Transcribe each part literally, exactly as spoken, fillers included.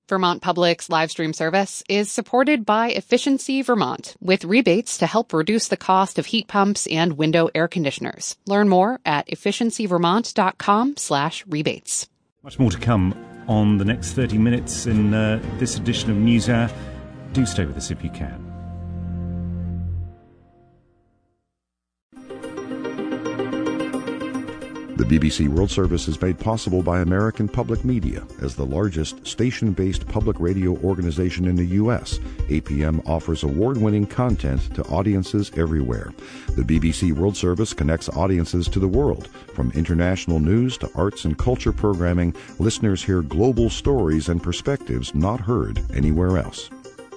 Vermont Public's live stream service is supported by Efficiency Vermont, with rebates to help reduce the cost of heat pumps and window air conditioners. Learn more at efficiencyvermont.com slash rebates. Much more to come on the next thirty minutes in uh, this edition of NewsHour. Do stay with us if you can. The B B C World Service is made possible by American Public Media. As the largest station-based public radio organization in the U S, A P M offers award-winning content to audiences everywhere. The B B C World Service connects audiences to the world. From international news to arts and culture programming, listeners hear global stories and perspectives not heard anywhere else.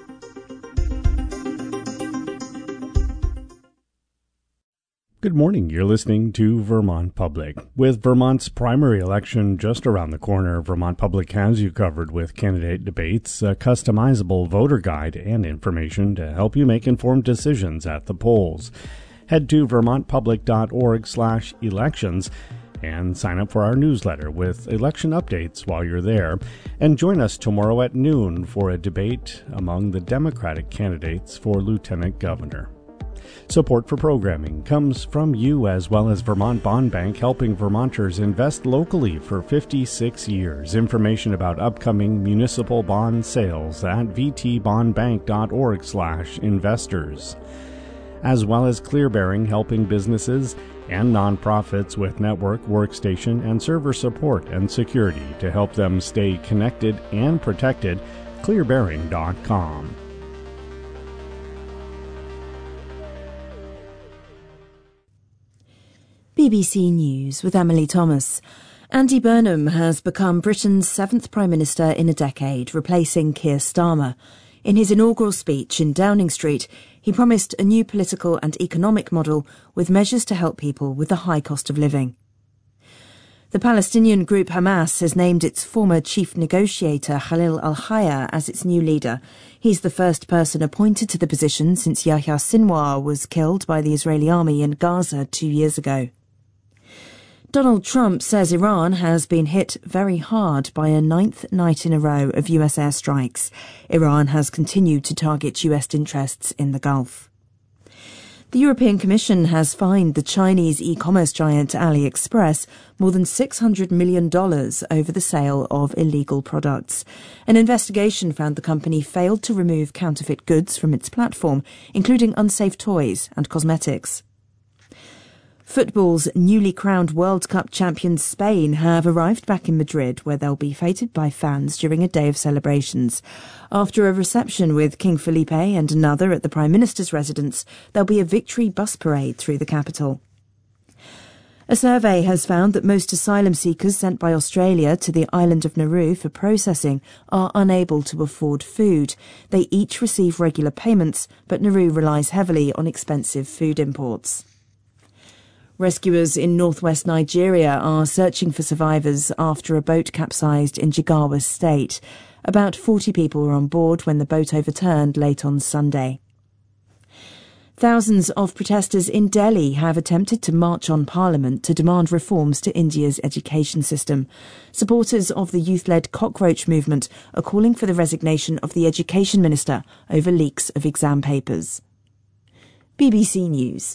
Good morning. You're listening to Vermont Public. With Vermont's primary election just around the corner, Vermont Public has you covered with candidate debates, a customizable voter guide, and information to help you make informed decisions at the polls. Head to vermontpublic.org slash elections and sign up for our newsletter with election updates while you're there. And join us tomorrow at noon for a debate among the Democratic candidates for Lieutenant Governor. Support for programming comes from you as well as Vermont Bond Bank, helping Vermonters invest locally for fifty-six years. Information about upcoming municipal bond sales at vtbondbank.org slash investors. As well as ClearBearing, helping businesses and nonprofits with network, workstation, and server support and security to help them stay connected and protected. clear bearing dot com. B B C News with Emily Thomas. Andy Burnham has become Britain's seventh Prime Minister in a decade, replacing Keir Starmer. In his inaugural speech in Downing Street, he promised a new political and economic model with measures to help people with the high cost of living. The Palestinian group Hamas has named its former chief negotiator Khalil al-Hayya as its new leader. He's the first person appointed to the position since Yahya Sinwar was killed by the Israeli army in Gaza two years ago. Donald Trump says Iran has been hit very hard by a ninth night in a row of U S airstrikes. Iran has continued to target U S interests in the Gulf. The European Commission has fined the Chinese e-commerce giant AliExpress more than six hundred million dollars over the sale of illegal products. An investigation found the company failed to remove counterfeit goods from its platform, including unsafe toys and cosmetics. Football's newly crowned World Cup champions Spain have arrived back in Madrid, where they'll be feted by fans during a day of celebrations. After a reception with King Felipe and another at the Prime Minister's residence, there'll be a victory bus parade through the capital. A survey has found that most asylum seekers sent by Australia to the island of Nauru for processing are unable to afford food. They each receive regular payments, but Nauru relies heavily on expensive food imports. Rescuers in northwest Nigeria are searching for survivors after a boat capsized in Jigawa State. About forty people were on board when the boat overturned late on Sunday. Thousands of protesters in Delhi have attempted to march on Parliament to demand reforms to India's education system. Supporters of the youth-led Cockroach movement are calling for the resignation of the Education Minister over leaks of exam papers. B B C News.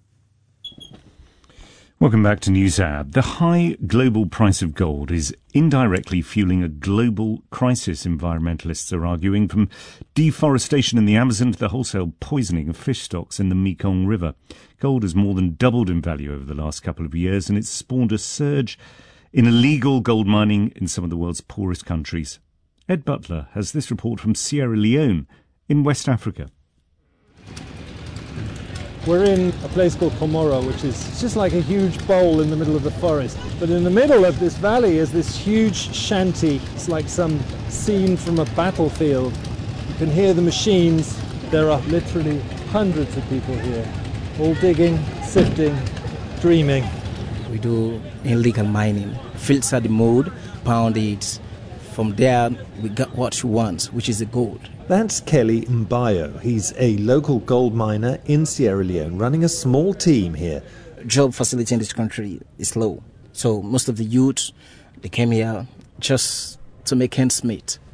Welcome back to NewsHour. The high global price of gold is indirectly fueling a global crisis, environmentalists are arguing, from deforestation in the Amazon to the wholesale poisoning of fish stocks in the Mekong River. Gold has more than doubled in value over the last couple of years, and it's spawned a surge in illegal gold mining in some of the world's poorest countries. Ed Butler has this report from Sierra Leone in West Africa. We're in a place called Komoro, which is just like a huge bowl in the middle of the forest. But in the middle of this valley is this huge shanty. It's like some scene from a battlefield. You can hear the machines. There are literally hundreds of people here, all digging, sifting, dreaming. We do illegal mining. Filter the mud, pound it. From there, we got what we want, which is the gold. That's Kelly Mbayo. He's a local gold miner in Sierra Leone, running a small team here. Job facility in this country is low. So most of the youth, they came here just to make ends meet.